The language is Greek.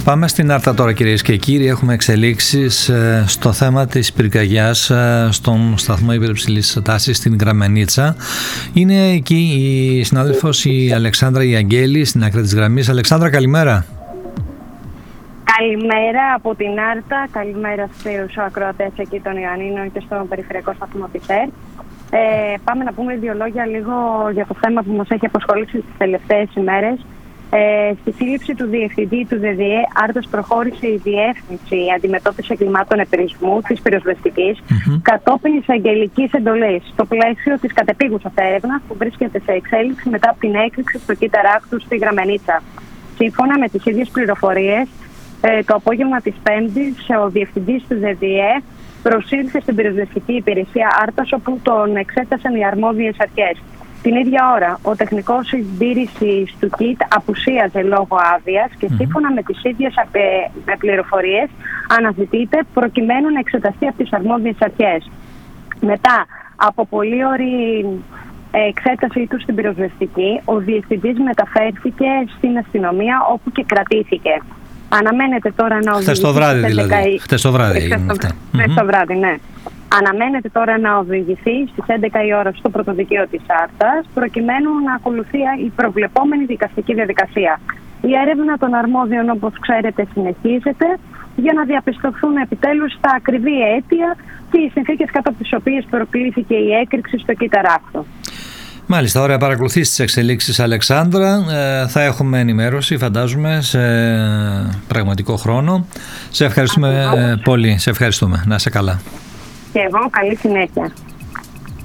Πάμε στην Άρτα τώρα, κυρίες και κύριοι. Έχουμε εξελίξεις στο θέμα της πυρκαγιάς στον σταθμό υπερυψηλής τάσης στην Κραμενίτσα. Είναι εκεί η συνάδελφος η Αλεξάνδρα η Αγγέλη στην άκρη της γραμμής. Αλεξάνδρα, καλημέρα. Καλημέρα από την Άρτα, καλημέρα στους ακροατές εκεί των Ιωαννίνων και στον περιφερειακό σταθμό της ΕΡΤ. Πάμε να πούμε δύο λόγια λίγο για το θέμα που μας έχει απασχολήσει τις τελευταίες ημέρες. Στη σύλληψη του Διευθυντή του ΔΔΕ, Άρτας προχώρησε η Διεύθυνση Αντιμετώπισης Εγκλημάτων Επειρισμού της Πυροσβεστικής κατόπιν εισαγγελικής εντολής, στο πλαίσιο της κατεπίγουσας έρευνας που βρίσκεται σε εξέλιξη μετά από την έκρηξη στο Κυταράκτου στη Γραμμενίτσα. Σύμφωνα με τις ίδιες πληροφορίες, το απόγευμα της Πέμπτης, ο Διευθυντής του ΔΔΕ προσήλθε στην πυροσβεστική υπηρεσία Άρτας, όπου τον εξέτασαν οι αρμόδιες αρχές. Την ίδια ώρα, ο τεχνικός συντήρησης του ΚΙΤ απουσίαζε λόγω άδειας και σύμφωνα με τις ίδιες πληροφορίες αναζητείται προκειμένου να εξεταστεί από τις αρμόδιες αρχές. Μετά από πολλή ώρη εξέτασή του στην πυροσβεστική, ο διευθυντής μεταφέρθηκε στην αστυνομία, όπου και κρατήθηκε. Αναμένεται τώρα να οδηγηθεί. Χθες το βράδυ δηλαδή. Χθες το βράδυ. Χθες το βράδυ, ναι. Αναμένεται τώρα να οδηγηθεί στις 11 η ώρα στο πρωτοδικείο της Άρτας, προκειμένου να ακολουθεί η προβλεπόμενη δικαστική διαδικασία. Η έρευνα των αρμόδιων, όπως ξέρετε, συνεχίζεται για να διαπιστωθούν επιτέλους τα ακριβή αίτια και οι συνθήκες κάτω από τις οποίες προκλήθηκε η έκρηξη στο Κυταράκτο. Μάλιστα, ωραία, παρακολουθείς τις εξελίξεις, Αλεξάνδρα. Θα έχουμε ενημέρωση, φαντάζομαι, σε πραγματικό χρόνο. Σε ευχαριστούμε πολύ. Σε ευχαριστούμε. Να είσαι καλά. Και εγώ, καλή συνέχεια.